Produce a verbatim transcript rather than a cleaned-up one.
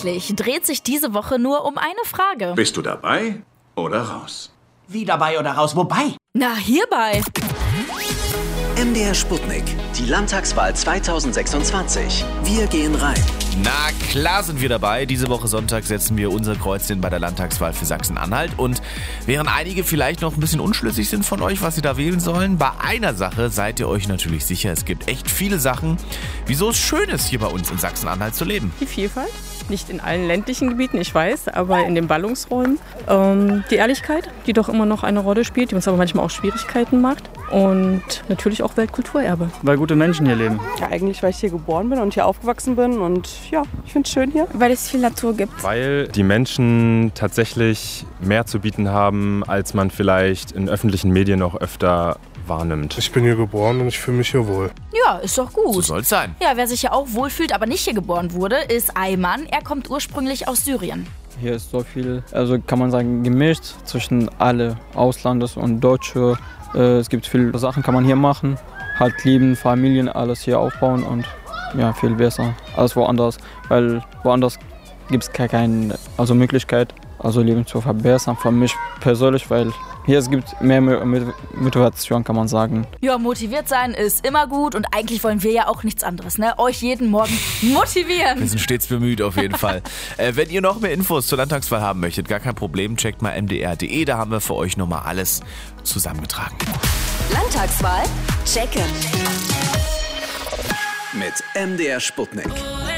Tatsächlich dreht sich diese Woche nur um eine Frage. Bist du dabei oder raus? Wie dabei oder raus? Wobei? Na, hierbei. M D R Sputnik. Die Landtagswahl zweitausendsechsundzwanzig. Wir gehen rein. Na klar sind wir dabei. Diese Woche Sonntag setzen wir unser Kreuzchen bei der Landtagswahl für Sachsen-Anhalt. Und während einige vielleicht noch ein bisschen unschlüssig sind von euch, was sie da wählen sollen, bei einer Sache seid ihr euch natürlich sicher. Es gibt echt viele Sachen, wieso es schön ist, hier bei uns in Sachsen-Anhalt zu leben. Die Vielfalt. Nicht in allen ländlichen Gebieten, ich weiß, aber in den Ballungsräumen. Ähm, die Ehrlichkeit, die doch immer noch eine Rolle spielt, die uns aber manchmal auch Schwierigkeiten macht. Und natürlich auch Weltkulturerbe. Weil gute Menschen hier leben. Ja, eigentlich, weil ich hier geboren bin und hier aufgewachsen bin. Und ja, ich finde es schön hier. Weil es viel Natur gibt. Weil die Menschen tatsächlich mehr zu bieten haben, als man vielleicht in öffentlichen Medien noch öfter wahrnimmt. Ich bin hier geboren und ich fühle mich hier wohl. Ja, ist doch gut. So soll's sein. Ja, wer sich ja auch wohlfühlt, aber nicht hier geboren wurde, ist Ayman. Er kommt ursprünglich aus Syrien. Hier ist so viel, also kann man sagen, gemischt zwischen alle Auslandes und Deutsche. Äh, es gibt viele Sachen, kann man hier machen. Halt lieben, Familien, alles hier aufbauen und ja, viel besser als woanders. Weil woanders gibt es keine also Möglichkeit, also Leben zu verbessern. Für mich persönlich, weil hier es gibt mehr Motivation, kann man sagen. Ja, motiviert sein ist immer gut und eigentlich wollen wir ja auch nichts anderes, ne? Euch jeden Morgen motivieren. Wir sind stets bemüht auf jeden Fall. Äh, wenn ihr noch mehr Infos zur Landtagswahl haben möchtet, gar kein Problem, checkt mal m d r punkt d e, da haben wir für euch nochmal alles zusammengetragen. Landtagswahl checken. Mit M D R Sputnik.